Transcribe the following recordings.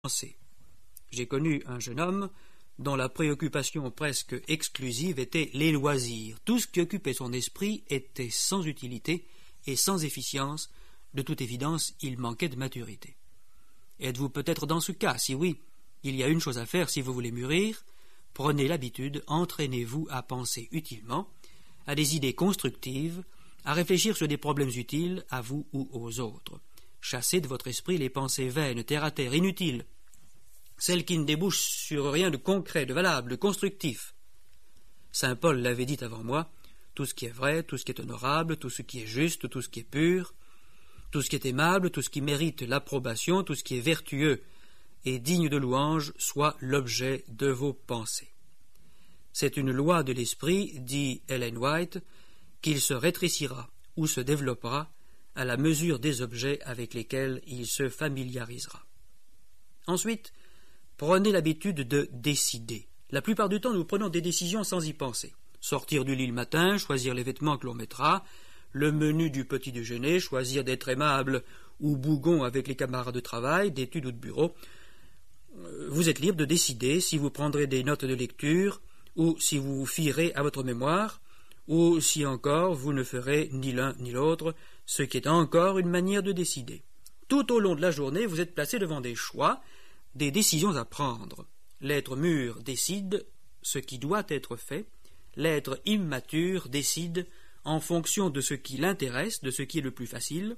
pensée. J'ai connu un jeune homme dont la préoccupation presque exclusive était les loisirs. Tout ce qui occupait son esprit était sans utilité et sans efficience. De toute évidence, il manquait de maturité. Êtes-vous peut-être dans ce cas? Si oui, il y a une chose à faire si vous voulez mûrir. Prenez l'habitude, entraînez-vous à penser utilement, à des idées constructives, à réfléchir sur des problèmes utiles à vous ou aux autres. Chassez de votre esprit les pensées vaines, terre-à-terre, inutiles, celles qui ne débouchent sur rien de concret, de valable, de constructif. Saint Paul l'avait dit avant moi, tout ce qui est vrai, tout ce qui est honorable, tout ce qui est juste, tout ce qui est pur, tout ce qui est aimable, tout ce qui mérite l'approbation, tout ce qui est vertueux et digne de louange, soit l'objet de vos pensées. C'est une loi de l'esprit, dit Ellen White, qu'il se rétrécira ou se développera à la mesure des objets avec lesquels il se familiarisera. Ensuite, prenez l'habitude de décider. La plupart du temps, nous prenons des décisions sans y penser. Sortir du lit le matin, choisir les vêtements que l'on mettra, le menu du petit déjeuner, choisir d'être aimable ou bougon avec les camarades de travail, d'études ou de bureau. Vous êtes libre de décider si vous prendrez des notes de lecture ou si vous vous fierez à votre mémoire, ou si encore vous ne ferez ni l'un ni l'autre, ce qui est encore une manière de décider. Tout au long de la journée, vous êtes placé devant des choix, des décisions à prendre. L'être mûr décide ce qui doit être fait, l'être immature décide en fonction de ce qui l'intéresse, de ce qui est le plus facile,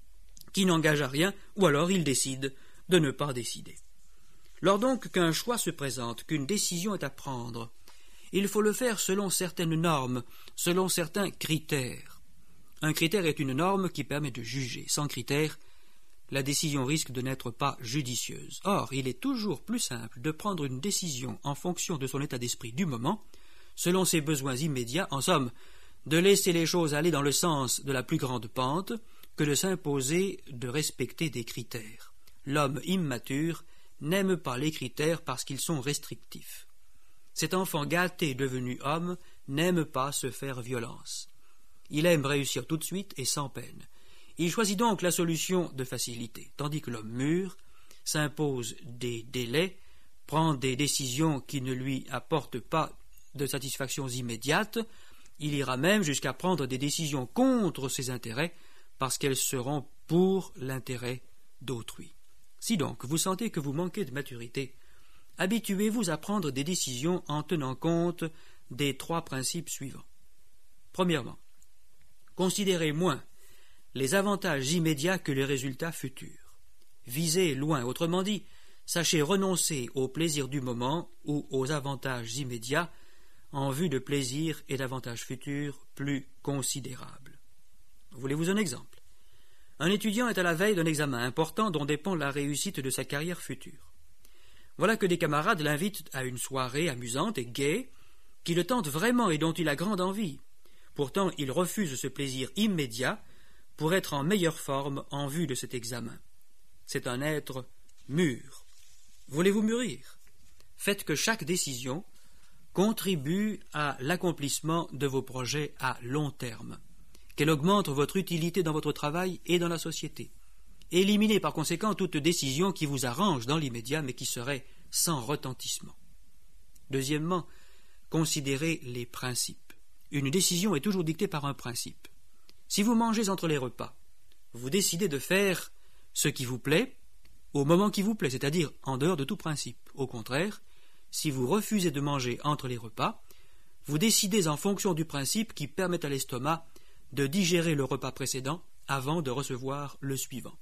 qui n'engage à rien, ou alors il décide de ne pas décider. Lors donc qu'un choix se présente, qu'une décision est à prendre, il faut le faire selon certaines normes, selon certains critères. Un critère est une norme qui permet de juger. Sans critère, la décision risque de n'être pas judicieuse. Or, il est toujours plus simple de prendre une décision en fonction de son état d'esprit du moment, selon ses besoins immédiats, en somme, de laisser les choses aller dans le sens de la plus grande pente, que de s'imposer de respecter des critères. L'homme immature n'aime pas les critères parce qu'ils sont restrictifs. Cet enfant gâté devenu homme n'aime pas se faire violence. Il aime réussir tout de suite et sans peine. Il choisit donc la solution de facilité, tandis que l'homme mûr s'impose des délais, prend des décisions qui ne lui apportent pas de satisfactions immédiates. Il ira même jusqu'à prendre des décisions contre ses intérêts parce qu'elles seront pour l'intérêt d'autrui. Si donc vous sentez que vous manquez de maturité, habituez-vous à prendre des décisions en tenant compte des 3 principes suivants. Premièrement, considérez moins les avantages immédiats que les résultats futurs. Visez loin, autrement dit, sachez renoncer aux plaisirs du moment ou aux avantages immédiats en vue de plaisirs et d'avantages futurs plus considérables. Voulez-vous un exemple? Un étudiant est à la veille d'un examen important dont dépend la réussite de sa carrière future. Voilà que des camarades l'invitent à une soirée amusante et gaie, qui le tente vraiment et dont il a grande envie. Pourtant, il refuse ce plaisir immédiat pour être en meilleure forme en vue de cet examen. C'est un être mûr. Voulez-vous mûrir? Faites que chaque décision contribue à l'accomplissement de vos projets à long terme, qu'elle augmente votre utilité dans votre travail et dans la société. Éliminez par conséquent toute décision qui vous arrange dans l'immédiat mais qui serait sans retentissement. Deuxièmement, considérez les principes. Une décision est toujours dictée par un principe. Si vous mangez entre les repas, vous décidez de faire ce qui vous plaît au moment qui vous plaît, c'est-à-dire en dehors de tout principe. Au contraire, si vous refusez de manger entre les repas, vous décidez en fonction du principe qui permet à l'estomac de digérer le repas précédent avant de recevoir le suivant.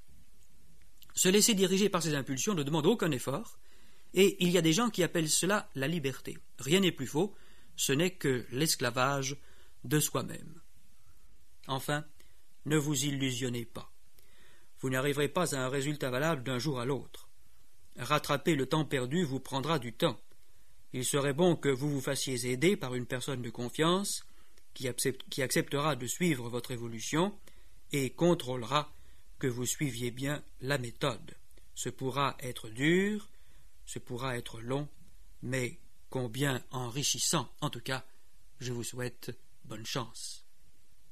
Se laisser diriger par ces impulsions ne demande aucun effort, et il y a des gens qui appellent cela la liberté. Rien n'est plus faux, ce n'est que l'esclavage de soi-même. Enfin, ne vous illusionnez pas. Vous n'arriverez pas à un résultat valable d'un jour à l'autre. Rattraper le temps perdu vous prendra du temps. Il serait bon que vous vous fassiez aider par une personne de confiance qui acceptera de suivre votre évolution et contrôlera que vous suiviez bien la méthode. Ce pourra être dur, ce pourra être long, mais combien enrichissant. En tout cas, je vous souhaite bonne chance.